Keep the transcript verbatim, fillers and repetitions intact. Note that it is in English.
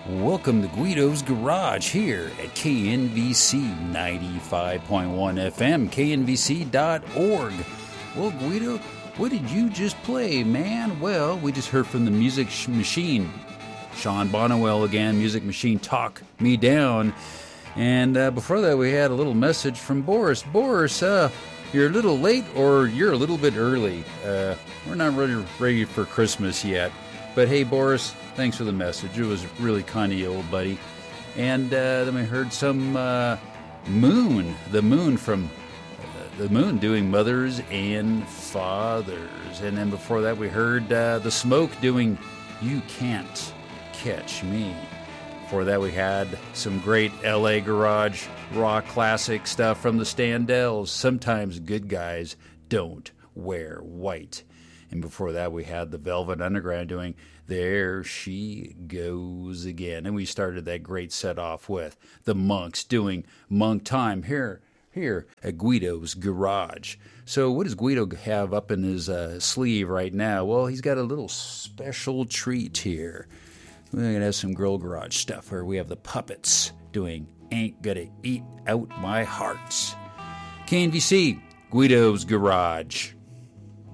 Welcome to Guido's Garage here at K N V C ninety-five point one F M, K N V C dot org. Well, Guido, what did you just play, man? Well, we just heard from the Music Machine. Sean Bonnewell again, Music Machine, Talk Me Down. And uh, before that, we had a little message from Boris. Boris, uh, you're a little late or you're a little bit early. Uh, we're not ready, ready for Christmas yet. But hey, Boris, thanks for the message. It was really kind of you, old buddy. And uh, then we heard some uh, Moon, the Moon from uh, the Moon doing Mothers and Fathers. And then before that, we heard uh, The Smoke doing You Can't Catch Me. Before that, we had some great L A garage rock classic stuff from the Standells. Sometimes good guys don't wear white. And before that, we had the Velvet Underground doing There She Goes Again. And we started that great set off with the Monks doing Monk Time here, here at Guido's Garage. So what does Guido have up in his uh, sleeve right now? Well, he's got a little special treat here. We're going to have some Girl Garage stuff where we have the Puppets doing Ain't Gonna Eat Out My Hearts. K N V C, Guido's Garage.